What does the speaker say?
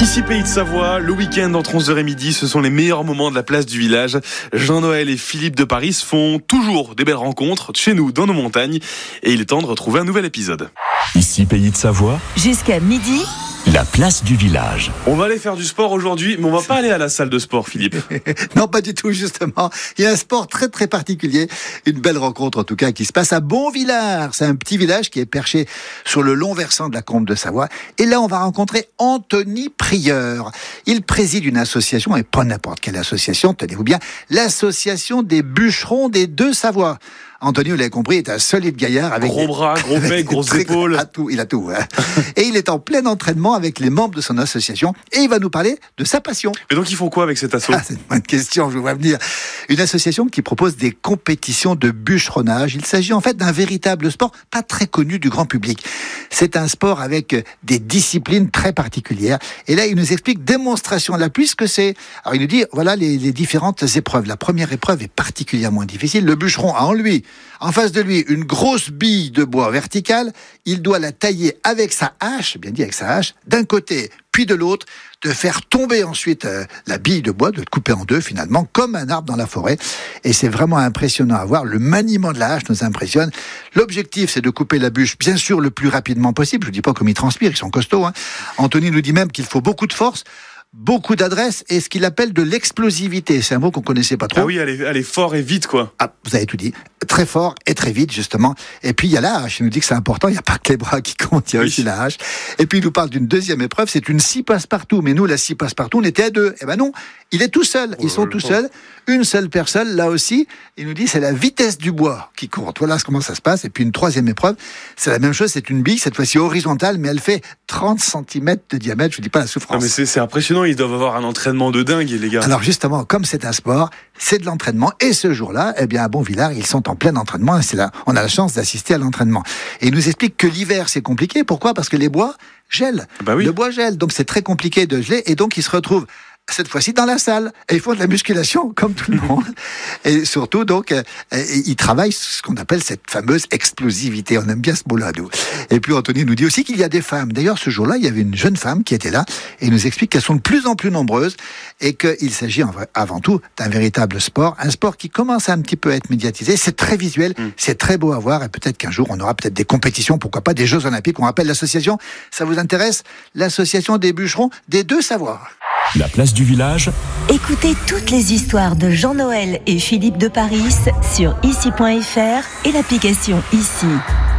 Ici Pays de Savoie, le week-end entre 11h et midi, ce sont les meilleurs moments de la place du village. Jean-Noël et Philippe de Paris font toujours des belles rencontres chez nous, dans nos montagnes. Et il est temps de retrouver un nouvel épisode. Ici Pays de Savoie, jusqu'à midi, la place du village. On va aller faire du sport aujourd'hui, mais on va pas aller à la salle de sport, Philippe. Non, pas du tout, justement. Il y a un sport très très particulier, une belle rencontre en tout cas, qui se passe à Bonvillars. C'est un petit village qui est perché sur le long versant de la Combe de Savoie. Et là, on va rencontrer Anthony Prieur. Il préside une association, et pas n'importe quelle association, tenez-vous bien, l'association des bûcherons des Deux-Savoies. Anthony, vous l'avez compris, est un solide gaillard avec gros bras, gros mecs, grosses épaules. Il a tout. Hein. Et il est en plein entraînement avec les membres de son association et il va nous parler de sa passion. Et donc ils font quoi avec cet asso? C'est une bonne question, je vous vois venir. Une association qui propose des compétitions de bûcheronnage. Il s'agit en fait d'un véritable sport pas très connu du grand public. C'est un sport avec des disciplines très particulières. Et là, il nous explique démonstration à la pluie ce que c'est. Alors il nous dit, voilà les différentes épreuves. La première épreuve est particulièrement difficile. Le bûcheron a en face de lui, une grosse bille de bois verticale. Il doit la tailler avec sa hache, bien dit avec sa hache, d'un côté puis de l'autre, de faire tomber ensuite la bille de bois, de le couper en deux finalement, comme un arbre dans la forêt. Et c'est vraiment impressionnant à voir. Le maniement de la hache nous impressionne. L'objectif, c'est de couper la bûche, bien sûr, le plus rapidement possible. Je ne dis pas comme ils transpirent, ils sont costauds. Hein. Anthony nous dit même qu'il faut beaucoup de force, beaucoup d'adresse et ce qu'il appelle de l'explosivité. C'est un mot qu'on connaissait pas trop. Ah oui, elle est fort et vite, quoi. Ah, vous avez tout dit. Très fort et très vite, justement. Et puis, il y a la hache. Il nous dit que c'est important. Il n'y a pas que les bras qui comptent. Il y a aussi la hache. Et puis, il nous parle d'une deuxième épreuve. C'est une scie passe-partout. Mais nous, la scie passe-partout, on était à deux. Eh ben non. Il est tout seul. Ils sont tout seuls. Une seule personne, là aussi. Il nous dit, c'est la vitesse du bois qui compte. Voilà comment ça se passe. Et puis, une troisième épreuve. C'est la même chose. C'est une bille, cette fois-ci horizontale, mais elle fait 30 cm de diamètre. Je ne dis pas la souffrance. Non, mais c'est impressionnant. Ils doivent avoir un entraînement de dingue, les gars. Alors, justement, comme c'est un sport, c'est de l'entraînement. Et ce jour-là, eh bien, à Bonvillars, ils sont en plein entraînement. Et c'est là, on a la chance d'assister à l'entraînement. Et il nous explique que l'hiver, c'est compliqué. Pourquoi? Parce que les bois gèlent. Bah oui. Le bois gèle. Donc, c'est très compliqué de geler. Et donc, ils se retrouvent cette fois-ci dans la salle. Et ils font de la musculation, comme tout le monde. Et surtout, donc, ils travaillent ce qu'on appelle cette fameuse explosivité. On aime bien ce mot-là, nous. Et puis, Anthony nous dit aussi qu'il y a des femmes. D'ailleurs, ce jour-là, il y avait une jeune femme qui était là et il nous explique qu'elles sont de plus en plus nombreuses et qu'il s'agit avant tout d'un véritable sport. Un sport qui commence à un petit peu être médiatisé. C'est très visuel, c'est très beau à voir et peut-être qu'un jour, on aura peut-être des compétitions, pourquoi pas des Jeux Olympiques. On rappelle l'association, ça vous intéresse? L'association des bûcherons des Deux-Savoies. La place du village. écoutez toutes les histoires de Jean-Noël et Philippe de Paris sur ici.fr et l'application Ici.